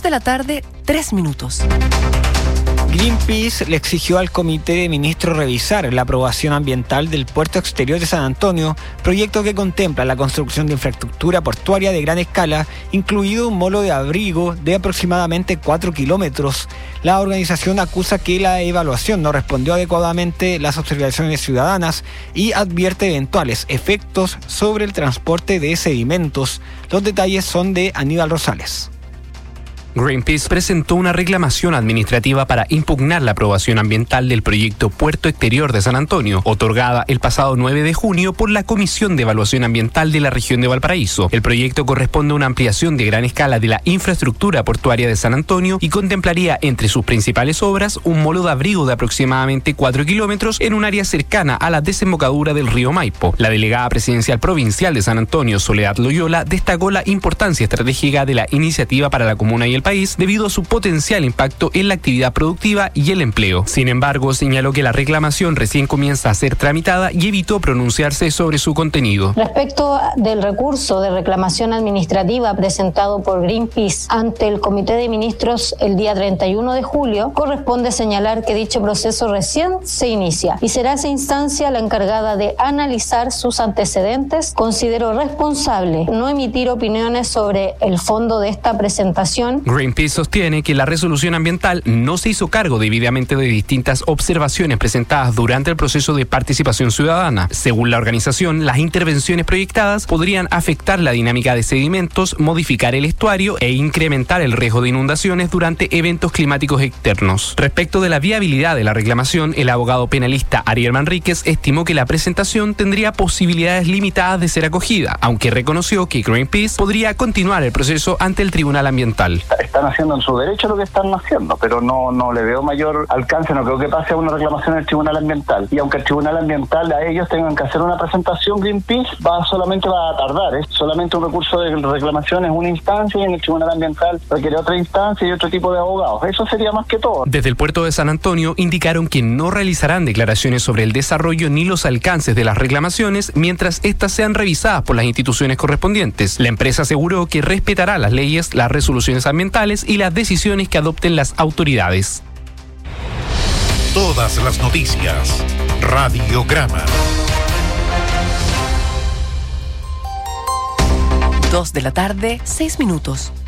2:03 p.m. Greenpeace le exigió al Comité de Ministros revisar la aprobación ambiental del puerto exterior de San Antonio, proyecto que contempla la construcción de infraestructura portuaria de gran escala, incluido un molo de abrigo de aproximadamente 4 kilómetros. La organización acusa que la evaluación no respondió adecuadamente las observaciones ciudadanas y advierte eventuales efectos sobre el transporte de sedimentos. Los detalles son de Aníbal Rosales. Greenpeace presentó una reclamación administrativa para impugnar la aprobación ambiental del proyecto Puerto Exterior de San Antonio, otorgada el pasado 9 de junio por la Comisión de Evaluación Ambiental de la región de Valparaíso. El proyecto corresponde a una ampliación de gran escala de la infraestructura portuaria de San Antonio y contemplaría entre sus principales obras un molo de abrigo de aproximadamente 4 kilómetros en un área cercana a la desembocadura del río Maipo. La delegada presidencial provincial de San Antonio, Soledad Loyola, destacó la importancia estratégica de la iniciativa para la comuna y el país debido a su potencial impacto en la actividad productiva y el empleo. Sin embargo, señaló que la reclamación recién comienza a ser tramitada y evitó pronunciarse sobre su contenido. Respecto del recurso de reclamación administrativa presentado por Greenpeace ante el Comité de Ministros el día 31 de julio, corresponde señalar que dicho proceso recién se inicia y será esa instancia la encargada de analizar sus antecedentes. Considero responsable no emitir opiniones sobre el fondo de esta presentación. Greenpeace sostiene que la resolución ambiental no se hizo cargo debidamente de distintas observaciones presentadas durante el proceso de participación ciudadana. Según la organización, las intervenciones proyectadas podrían afectar la dinámica de sedimentos, modificar el estuario e incrementar el riesgo de inundaciones durante eventos climáticos externos. Respecto de la viabilidad de la reclamación, el abogado penalista Ariel Manríquez estimó que la presentación tendría posibilidades limitadas de ser acogida, aunque reconoció que Greenpeace podría continuar el proceso ante el Tribunal Ambiental. Están haciendo en su derecho lo que están haciendo, pero no le veo mayor alcance, no creo que pase a una reclamación en el Tribunal Ambiental. Y aunque el Tribunal Ambiental a ellos tengan que hacer una presentación, Greenpeace solamente va a tardar. Es solamente un recurso de reclamación, es una instancia, y en el Tribunal Ambiental requiere otra instancia y otro tipo de abogados. Eso sería más que todo. Desde el puerto de San Antonio indicaron que no realizarán declaraciones sobre el desarrollo ni los alcances de las reclamaciones mientras éstas sean revisadas por las instituciones correspondientes. La empresa aseguró que respetará las leyes, las resoluciones ambientales y las decisiones que adopten las autoridades. Todas las noticias. Radiograma. 2:06 p.m.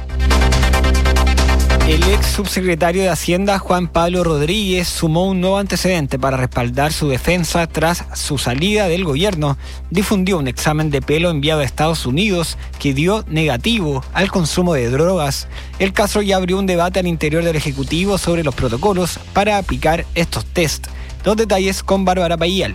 El ex subsecretario de Hacienda, Juan Pablo Rodríguez, sumó un nuevo antecedente para respaldar su defensa tras su salida del gobierno. Difundió un examen de pelo enviado a Estados Unidos que dio negativo al consumo de drogas. El caso ya abrió un debate al interior del Ejecutivo sobre los protocolos para aplicar estos test. Los detalles con Bárbara Payal.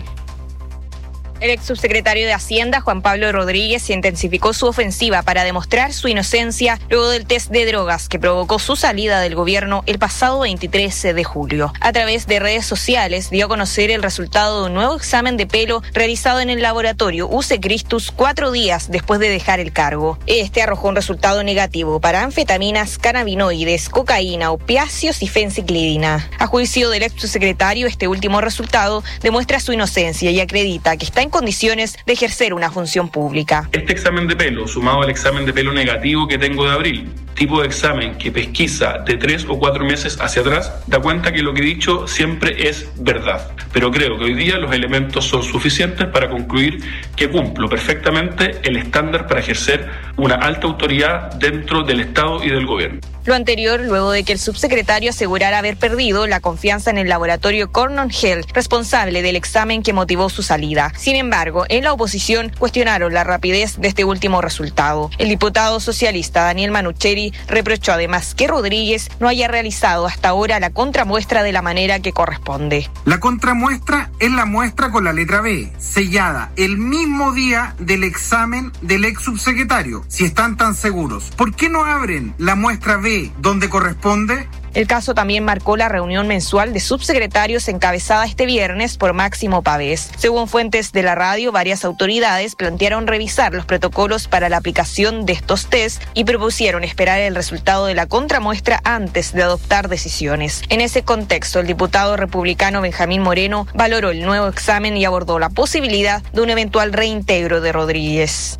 El ex subsecretario de Hacienda, Juan Pablo Rodríguez, intensificó su ofensiva para demostrar su inocencia luego del test de drogas que provocó su salida del gobierno el pasado 23 de julio. A través de redes sociales dio a conocer el resultado de un nuevo examen de pelo realizado en el laboratorio UC Christus 4 días después de dejar el cargo. Este arrojó un resultado negativo para anfetaminas, cannabinoides, cocaína, opiáceos y fenciclidina. A juicio del ex subsecretario, este último resultado demuestra su inocencia y acredita que está en condiciones de ejercer una función pública. Este examen de pelo, sumado al examen de pelo negativo que tengo de abril, tipo de examen que pesquisa de 3 o 4 meses hacia atrás, da cuenta que lo que he dicho siempre es verdad. Pero creo que hoy día los elementos son suficientes para concluir que cumplo perfectamente el estándar para ejercer una alta autoridad dentro del Estado y del gobierno. Lo anterior luego de que el subsecretario asegurara haber perdido la confianza en el laboratorio Cornell Health, responsable del examen que motivó su salida. Sin embargo, en la oposición cuestionaron la rapidez de este último resultado. El diputado socialista Daniel Manucheri reprochó además que Rodríguez no haya realizado hasta ahora la contramuestra de la manera que corresponde. La contramuestra es la muestra con la letra B, sellada el mismo día del examen del ex subsecretario. Si están tan seguros, ¿por qué no abren la muestra B donde corresponde? El caso también marcó la reunión mensual de subsecretarios encabezada este viernes por Máximo Pavés. Según fuentes de la radio, varias autoridades plantearon revisar los protocolos para la aplicación de estos test y propusieron esperar el resultado de la contramuestra antes de adoptar decisiones. En ese contexto, el diputado republicano Benjamín Moreno valoró el nuevo examen y abordó la posibilidad de un eventual reintegro de Rodríguez.